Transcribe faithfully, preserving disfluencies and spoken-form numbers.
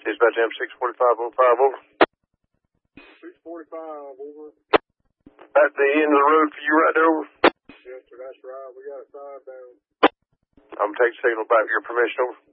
Dispatch M six forty-five oh five, over. six forty-five, over. At the end of the road for you right there, over. Yes, sir, that's right. We got a side down. I'm taking signal back. Your permission, over.